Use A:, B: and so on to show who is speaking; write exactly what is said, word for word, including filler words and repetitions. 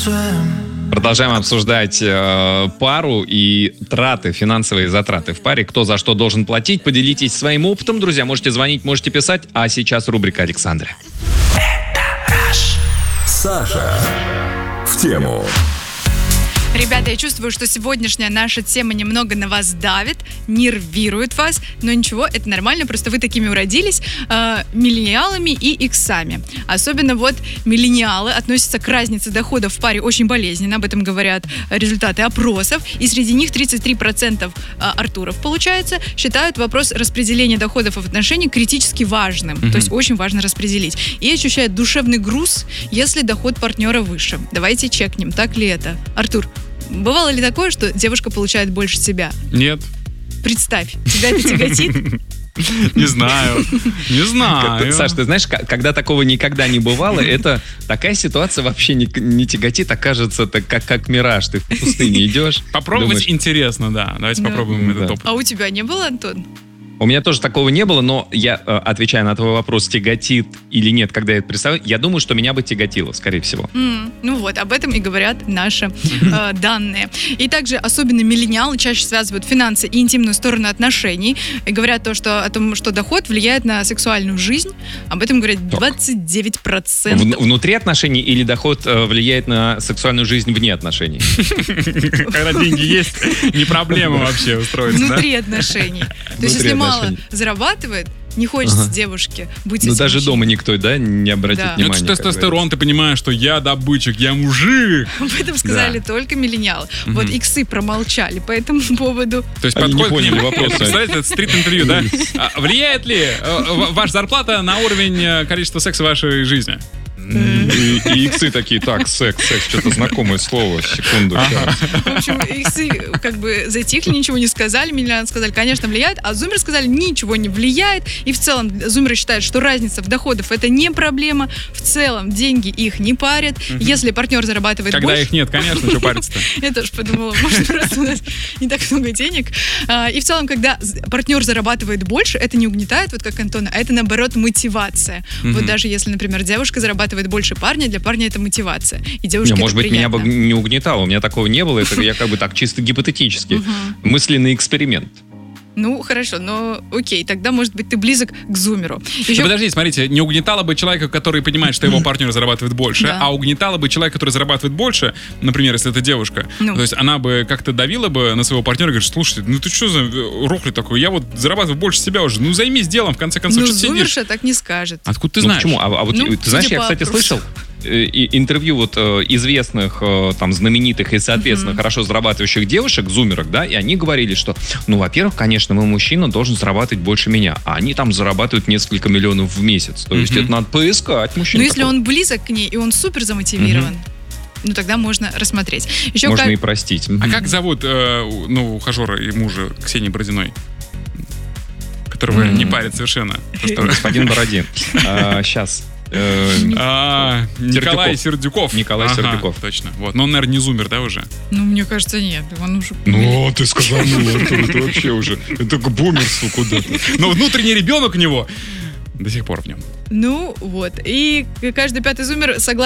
A: Продолжаем обсуждать э, пару и траты, финансовые затраты в паре. Кто за что должен платить. Поделитесь своим опытом, друзья. Можете звонить, можете писать. А сейчас рубрика Александры.
B: Саша в тему.
C: Ребята, я чувствую, что сегодняшняя наша тема немного на вас давит, нервирует вас, но ничего, это нормально, просто вы такими уродились, э, миллениалами и иксами. Особенно вот миллениалы относятся к разнице доходов в паре очень болезненно, об этом говорят результаты опросов, и среди них тридцать три процента э, Артуров, получается, считают вопрос распределения доходов в отношениях критически важным, mm-hmm. то есть очень важно распределить, и ощущают душевный груз, если доход партнера выше. Давайте чекнем, так ли это. Артур, бывало ли такое, что девушка получает больше тебя?
D: Нет.
C: Представь, тебя это тяготит?
D: Не знаю, не знаю.
A: Саш, ты знаешь, когда такого никогда не бывало, это такая ситуация вообще не, не тяготит, а кажется, так, как, как мираж. Ты в пустыне идешь.
D: Попробовать
A: думаешь,
D: интересно, да. Давайте да. попробуем
A: да.
D: этот опыт.
C: А у тебя не было, Антон?
A: У меня тоже такого не было, но я, отвечая на твой вопрос, тяготит или нет, когда я это представляю, я думаю, что меня бы тяготило, скорее всего.
C: Mm, ну вот, об этом и говорят наши э, данные. И также особенно миллениалы чаще связывают финансы и интимную сторону отношений. И говорят то, что, о том, что доход влияет на сексуальную жизнь. Об этом говорят двадцать девять процентов.
A: В, внутри отношений или доход э, влияет на сексуальную жизнь вне отношений?
D: Когда деньги есть, не проблема вообще устроиться.
C: Внутри отношений. То есть, если мало зарабатывает, не хочется ага. девушке быть
A: Ну,
C: этим
A: даже
C: мужчиной.
A: дома никто, да, не обратит
C: Да.
A: внимания.
D: Ну, это тестостерон, ты понимаешь, что я добытчик, я мужик.
C: Об этом сказали
A: Да.
C: только миллениалы.
D: Мгм.
C: Вот иксы промолчали по этому поводу.
D: То есть
A: Они не
D: подходит к
A: поняли
D: ним,
A: вопроса.
D: представляете, это стрит-интервью, да? А влияет ли э, в- ваша зарплата на уровень э, количества секса в вашей жизни?
A: И, и иксы такие, так, секс, секс, что-то знакомое слово, секунду. щас.
C: В общем, иксы как бы затихли, ничего не сказали. Миллионеры сказали, конечно, влияет. А зумеры сказали, ничего не влияет. И в целом зумеры считают, что разница в доходах это не проблема. В целом деньги их не парят. Если партнер зарабатывает
D: Когда
C: больше...
D: их нет, конечно, что париться-то?
C: Я тоже подумала, может, просто у нас не так много денег. А, И в целом, когда з- партнер зарабатывает больше, это не угнетает, вот как Антона, а это, наоборот, мотивация. Вот
D: Мгм.
C: даже если, например, девушка зарабатывает больше парня, для парня это мотивация. И
A: Не,
C: девушке
A: может
C: это
A: быть, меня бы
C: приятно.
A: не угнетало, у меня такого не было, это я как бы так чисто гипотетически. Мысленный эксперимент.
C: Ну, хорошо, но окей, тогда, может быть, ты близок к зумеру. Еще...
D: Ну, подождите, смотрите, не угнетало бы человека, который понимает, что его партнер зарабатывает больше,
C: Да.
D: а угнетало бы человека, который зарабатывает больше, например, если это девушка,
C: Ну.
D: то есть она бы как-то давила бы на своего партнера и говорит, слушайте, ну ты что за рохли такой, я вот зарабатываю больше себя уже, ну займись делом, в конце концов,
C: Ну,
D: что ты сидишь?
C: зумерша так не скажет.
D: Откуда ты
A: Ну
D: знаешь?
A: почему? А, а вот
C: Ну,
A: ты знаешь,
C: судя
A: я,
C: по
A: кстати,
C: опросу.
A: слышал э, и- интервью вот э, известных, э, там, знаменитых и, соответственно, хорошо зарабатывающих девушек, зумерок, да, и они говорили, что, ну, во-первых, конечно, мой мужчина должен зарабатывать больше меня, а они там зарабатывают несколько миллионов в месяц. То есть
D: Мгм.
A: это надо поискать мужчин.
C: Но если
A: такого.
C: он близок к ней, и он супер замотивирован, ну, тогда можно рассмотреть. Еще
A: Можно
C: как...
A: и простить.
D: А как зовут, э, у- ну, ухажера и мужа Ксении Бородиной? Которого
A: М.
D: не парит совершенно. Просто-
A: Господин Бородин. Сейчас.
D: А, Николай Сердюков.
A: Николай
D: Ага,
A: Сердюков.
D: Точно. Вот. Но он, наверное, не зумер, да, уже?
C: Ну, мне кажется, нет. Он уже...
A: Ну, ты сказал, ну, это вообще уже, это к бумерству куда-то.
D: Но внутренний ребенок у него до сих пор в нем.
C: Ну, вот. И каждый пятый зумер согласен